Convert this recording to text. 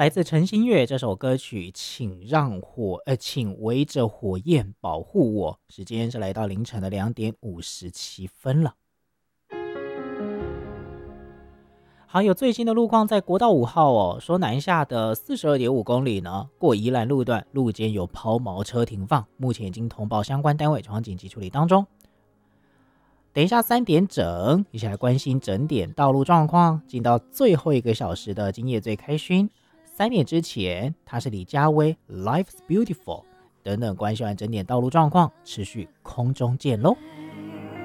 来自陈星月这首歌曲，请围着火焰保护我。时间是来到凌晨的2:57了。好，有最新的路况，在国道5号哦，说南下的42.5公里呢，过宜兰路段路肩有抛锚车停放，目前已经通报相关单位，紧急处理当中。等一下3点整，一起来关心整点道路状况。进到最后1个小时的今夜最开勋，3点之前，他是李佳薇 ，Life's Beautiful 等等，关心完整点道路状况，持续空中见喽。